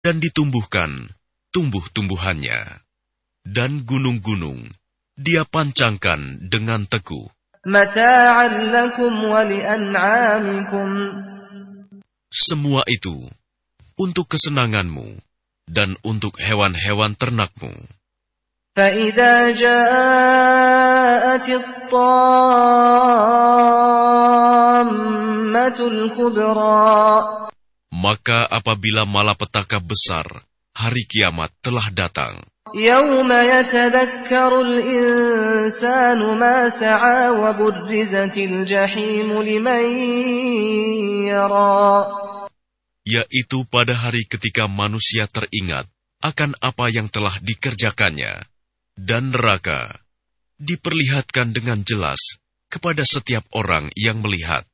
dan ditumbuhkan tumbuh-tumbuhannya. Dan gunung-gunung Dia pancangkan dengan teguh. مَتَاعًا لَكُمْ وَلِأَنْعَامِكُمْ. Semua itu untuk kesenanganmu dan untuk hewan-hewan ternakmu. فَإِذَا جَاءَتِ الطَّامَّةُ الْكُبْرَى. Maka apabila malapetaka besar, hari kiamat telah datang. يَوْمَ يَتَذَكَّرُ الْإِنسَانُ مَا سَعَى وَبُرِّزَتِ الْجَحِيمُ لِمَنْ يَرَى. Yaitu pada hari ketika manusia teringat akan apa yang telah dikerjakannya, dan neraka diperlihatkan dengan jelas kepada setiap orang yang melihat.